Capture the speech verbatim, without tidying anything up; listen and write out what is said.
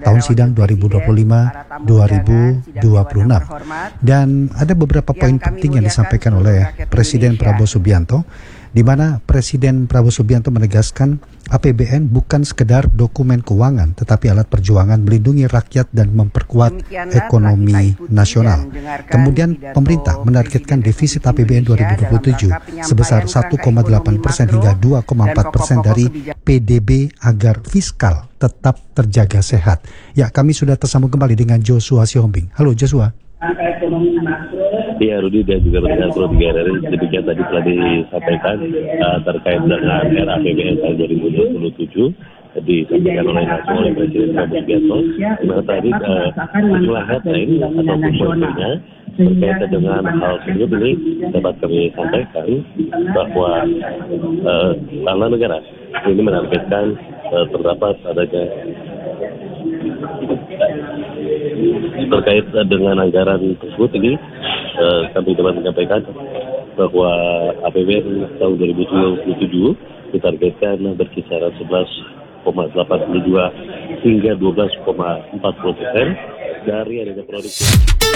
tahun sidang dua ribu dua puluh lima dua ribu dua puluh enam. Dan ada beberapa poin penting yang disampaikan oleh Presiden Prabowo Subianto, di mana Presiden Prabowo Subianto menegaskan A P B N bukan sekedar dokumen keuangan, tetapi alat perjuangan melindungi rakyat dan memperkuat ekonomi nasional. Kemudian pemerintah menargetkan defisit A P B N dua ribu dua puluh tujuh sebesar satu koma delapan persen hingga dua koma empat persen dari P D B agar fiskal tetap terjaga sehat. Ya, kami sudah tersambung kembali dengan Joshua Sihombing. Halo Joshua. Ya, Rudi dan juga pendengar Pro tiga R R, demikian tadi telah disampaikan uh, terkait dengan R A P B N tahun dua ribu dua puluh tujuh disampaikan oleh langsung oleh Presiden Prabowo Subianto, di mana tadi uh, sejumlah headline ataupun poinnya terkait dengan hal tersebut ini dapat kami sampaikan bahwa uh, Kepala Negara ini menargetkan uh, terdapat adanya terkait dengan anggaran tersebut ini uh, kami dapat menyampaikan bahwa A P B N tahun dua ribu dua puluh tujuh ditargetkan berkisaran sebelas koma delapan dua hingga dua belas koma empat puluh persen dari adanya produksi.